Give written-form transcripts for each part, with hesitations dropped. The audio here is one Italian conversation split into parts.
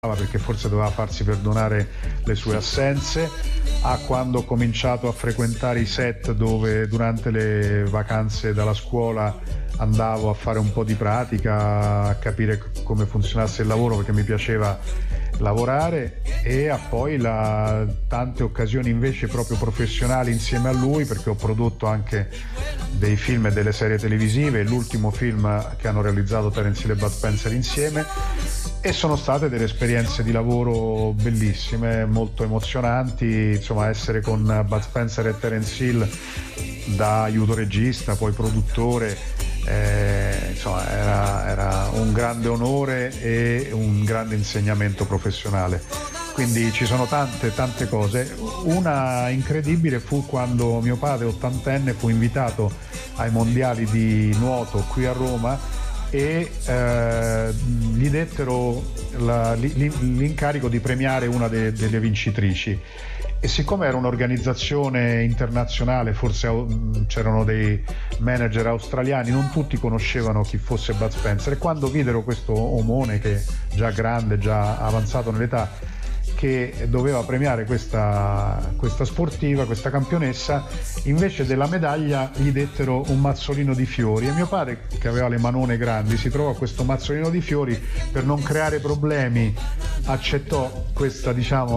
perché forse doveva farsi perdonare le sue assenze, a quando ho cominciato a frequentare i set dove durante le vacanze dalla scuola andavo a fare un po' di pratica, a capire come funzionasse il lavoro perché mi piaceva lavorare, e a poi tante occasioni invece proprio professionali insieme a lui, perché ho prodotto anche dei film e delle serie televisive, l'ultimo film che hanno realizzato Terence Hill e Bud Spencer insieme, e sono state delle esperienze di lavoro bellissime, molto emozionanti. Insomma, essere con Bud Spencer e Terence Hill da aiuto regista, poi produttore, insomma era un grande onore e un grande insegnamento professionale. Quindi ci sono tante cose. Una incredibile fu quando mio padre, ottantenne, fu invitato ai mondiali di nuoto qui a Roma e gli dettero l'incarico di premiare una delle vincitrici. E siccome era un'organizzazione internazionale, forse c'erano dei manager australiani, non tutti conoscevano chi fosse Bud Spencer, e quando videro questo omone, che già grande, già avanzato nell'età, che doveva premiare questa sportiva, questa campionessa, invece della medaglia gli dettero un mazzolino di fiori, e mio padre, che aveva le manone grandi, si trovò questo mazzolino di fiori. Per non creare problemi accettò questa,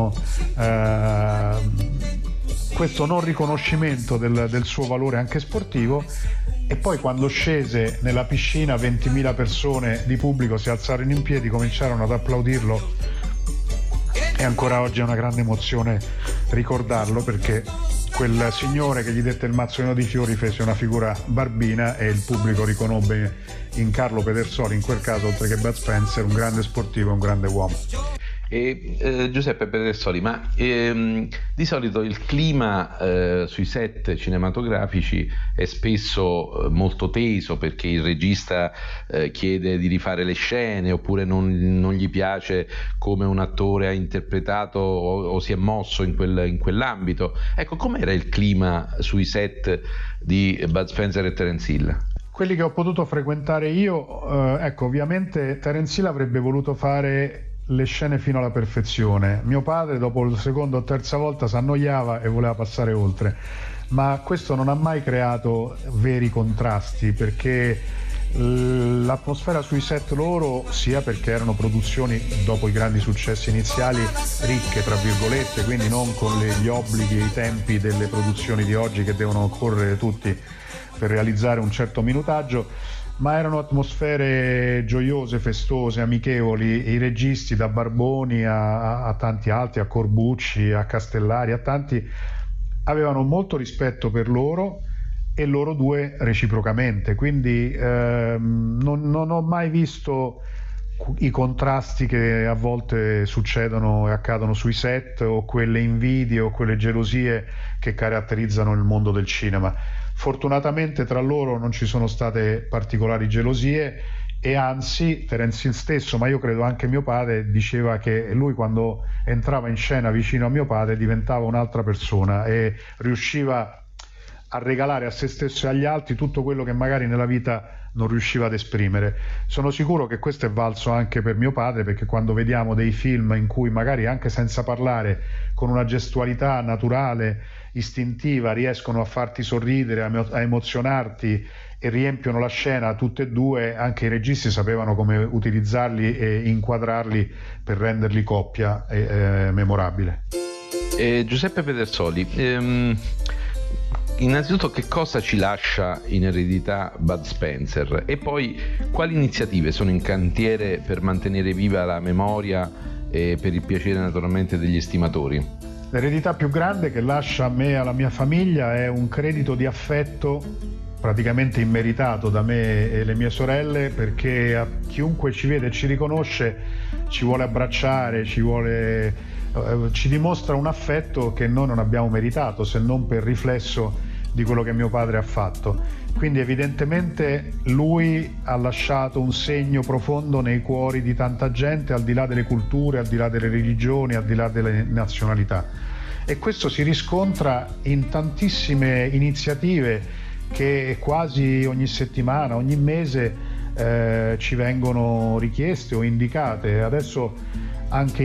questo non riconoscimento del suo valore anche sportivo, e poi quando scese nella piscina 20.000 persone di pubblico si alzarono in piedi, cominciarono ad applaudirlo, e ancora oggi è una grande emozione ricordarlo, perché quel signore che gli dette il mazzolino di fiori fece una figura barbina e il pubblico riconobbe in Carlo Pedersoli, in quel caso, oltre che Bud Spencer, un grande sportivo e un grande uomo. E Giuseppe Pedersoli, ma di solito il clima sui set cinematografici è spesso molto teso, perché il regista chiede di rifare le scene, oppure non gli piace come un attore ha interpretato o si è mosso in quell'ambito. Ecco, com'era il clima sui set di Bud Spencer e Terence Hill? Quelli che ho potuto frequentare io, ecco, ovviamente Terence Hill avrebbe voluto fare le scene fino alla perfezione. Mio padre, dopo la seconda o terza volta, si annoiava e voleva passare oltre, ma questo non ha mai creato veri contrasti, perché l'atmosfera sui set loro, sia perché erano produzioni dopo i grandi successi iniziali ricche, tra virgolette, quindi non con gli obblighi e i tempi delle produzioni di oggi che devono correre tutti per realizzare un certo minutaggio, ma erano atmosfere gioiose, festose, amichevoli. I registi, da Barboni a tanti altri, a Corbucci, a Castellari, a tanti, avevano molto rispetto per loro, e loro due reciprocamente. Quindi non ho mai visto i contrasti che a volte succedono e accadono sui set, o quelle invidie o quelle gelosie che caratterizzano il mondo del cinema. Fortunatamente tra loro non ci sono state particolari gelosie, e anzi Terence Hill stesso, ma io credo anche mio padre, diceva che lui, quando entrava in scena vicino a mio padre, diventava un'altra persona e riusciva a regalare a se stesso e agli altri tutto quello che magari nella vita non riusciva ad esprimere. Sono sicuro che questo è valso anche per mio padre, perché quando vediamo dei film in cui magari, anche senza parlare, con una gestualità naturale, istintiva, riescono a farti sorridere, a emozionarti e riempiono la scena, tutte e due, anche i registi sapevano come utilizzarli e inquadrarli per renderli coppia memorabile. Giuseppe Pedersoli, innanzitutto, che cosa ci lascia in eredità Bud Spencer, e poi quali iniziative sono in cantiere per mantenere viva la memoria e per il piacere naturalmente degli estimatori? L'eredità più grande che lascia a me e alla mia famiglia è un credito di affetto praticamente immeritato da me e le mie sorelle, perché a chiunque ci vede e ci riconosce ci vuole abbracciare, ci dimostra un affetto che noi non abbiamo meritato, se non per riflesso di quello che mio padre ha fatto. Quindi evidentemente lui ha lasciato un segno profondo nei cuori di tanta gente, al di là delle culture, al di là delle religioni, al di là delle nazionalità, e questo si riscontra in tantissime iniziative che quasi ogni settimana, ogni mese ci vengono richieste o indicate. Adesso anche